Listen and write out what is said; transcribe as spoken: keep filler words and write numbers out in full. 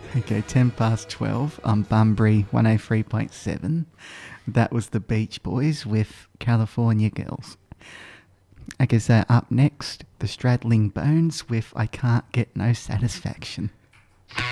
Okay, ten past twelve on Bunbury one oh three point seven. That was the Beach Boys with California Girls. Okay, so up next, the Straddling Bones with I Can't Get No Satisfaction.